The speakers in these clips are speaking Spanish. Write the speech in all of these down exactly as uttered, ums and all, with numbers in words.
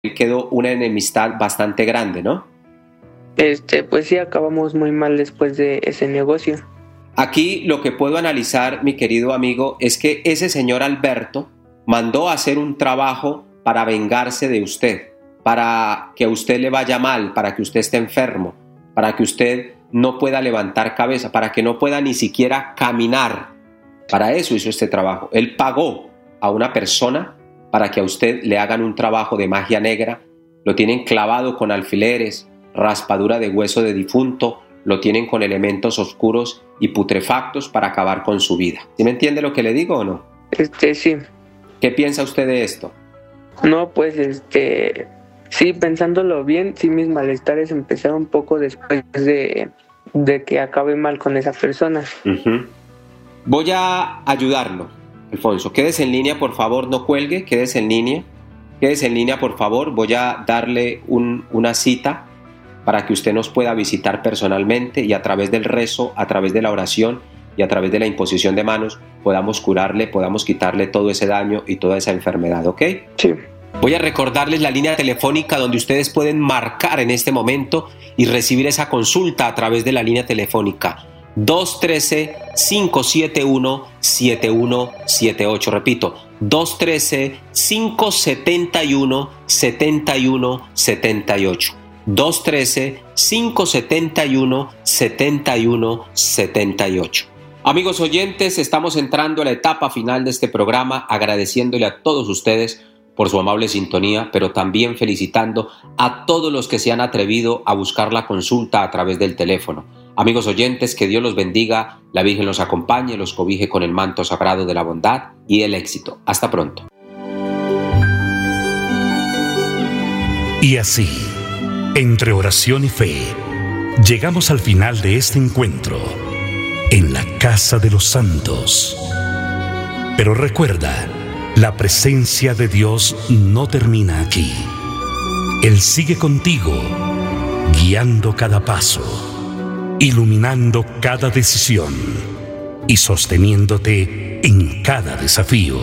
quedó una enemistad bastante grande, ¿no? Este, pues sí, acabamos muy mal después de ese negocio. Aquí lo que puedo analizar, mi querido amigo, es que ese señor Alberto mandó a hacer un trabajo para vengarse de usted, para que a usted le vaya mal, para que usted esté enfermo, para que usted no pueda levantar cabeza, para que no pueda ni siquiera caminar. Para eso hizo este trabajo. Él pagó a una persona para que a usted le hagan un trabajo de magia negra, lo tienen clavado con alfileres, raspadura de hueso de difunto, lo tienen con elementos oscuros y putrefactos para acabar con su vida. ¿Sí me entiende lo que le digo o no? Este, sí. ¿Qué piensa usted de esto? No, pues, este, sí, pensándolo bien, sí, mis malestares empezaron un poco después de, de que acabé mal con esa persona. Uh-huh. Voy a ayudarlo, Alfonso. Quédese en línea, por favor, no cuelgue, quédese en línea. Quédese en línea, por favor. Voy a darle un, una cita para que usted nos pueda visitar personalmente y a través del rezo, a través de la oración y a través de la imposición de manos podamos curarle, podamos quitarle todo ese daño y toda esa enfermedad, ¿ok? Sí. Voy a recordarles la línea telefónica donde ustedes pueden marcar en este momento y recibir esa consulta a través de la línea telefónica dos uno tres, cinco siete uno, siete uno siete ocho. Repito, dos uno tres, cinco siete uno, siete uno siete ocho. dos uno tres, cinco siete uno, siete uno siete ocho. Amigos oyentes, estamos entrando a la etapa final de este programa, agradeciéndole a todos ustedes por su amable sintonía, pero también felicitando a todos los que se han atrevido a buscar la consulta a través del teléfono. Amigos oyentes, que Dios los bendiga, la Virgen los acompañe, los cobije con el manto sagrado de la bondad y el éxito. Hasta pronto. Y así, entre oración y fe, llegamos al final de este encuentro en la Casa de los Santos. Pero recuerda, la presencia de Dios no termina aquí. Él sigue contigo, guiando cada paso, iluminando cada decisión y sosteniéndote en cada desafío.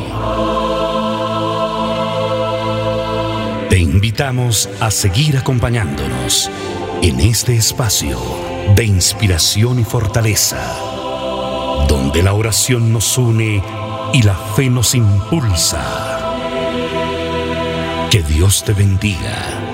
Te invitamos a seguir acompañándonos en este espacio de inspiración y fortaleza, donde la oración nos une y la fe nos impulsa. Que Dios te bendiga.